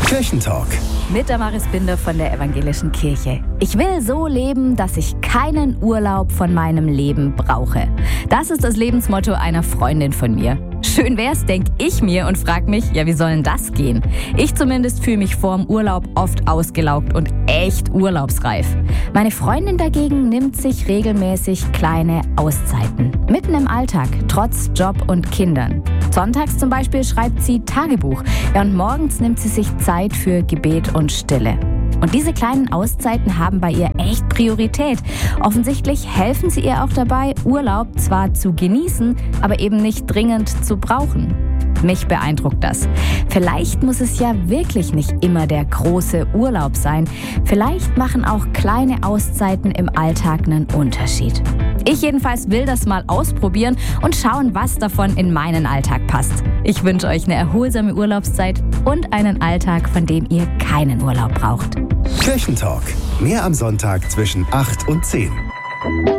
Kirchentalk. Mit Damaris Binder von der Evangelischen Kirche. Ich will so leben, dass ich keinen Urlaub von meinem Leben brauche. Das ist das Lebensmotto einer Freundin von mir. Schön wär's, denk ich mir und frag mich, ja, wie soll denn das gehen? Ich zumindest fühle mich vorm Urlaub oft ausgelaugt und echt urlaubsreif. Meine Freundin dagegen nimmt sich regelmäßig kleine Auszeiten. Mitten im Alltag, trotz Job und Kindern. Sonntags zum Beispiel schreibt sie Tagebuch. Ja, und morgens nimmt sie sich Zeit für Gebet und Stille. Und diese kleinen Auszeiten haben bei ihr echt Priorität. Offensichtlich helfen sie ihr auch dabei, Urlaub zwar zu genießen, aber eben nicht dringend zu brauchen. Mich beeindruckt das. Vielleicht muss es ja wirklich nicht immer der große Urlaub sein. Vielleicht machen auch kleine Auszeiten im Alltag einen Unterschied. Ich jedenfalls will das mal ausprobieren und schauen, was davon in meinen Alltag passt. Ich wünsche euch eine erholsame Urlaubszeit und einen Alltag, von dem ihr keinen Urlaub braucht. Kirchentalk. Mehr am Sonntag zwischen 8 und 10.